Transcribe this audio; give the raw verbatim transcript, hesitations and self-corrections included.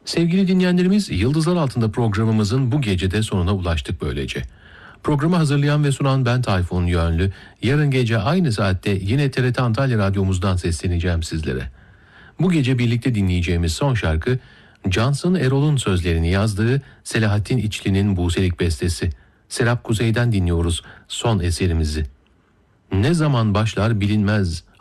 Sevgili dinleyenlerimiz, Yıldızlar Altında programımızın bu gecede sonuna ulaştık böylece. Programı hazırlayan ve sunan ben Tayfun Yönlü. Yarın gece aynı saatte yine T R T Antalya Radyomuzdan sesleneceğim sizlere. Bu gece birlikte dinleyeceğimiz son şarkı, Cansın Erol'un sözlerini yazdığı Selahattin İçli'nin Buselik bestesi. Serap Kuzey'den dinliyoruz son eserimizi. Ne zaman başlar bilinmez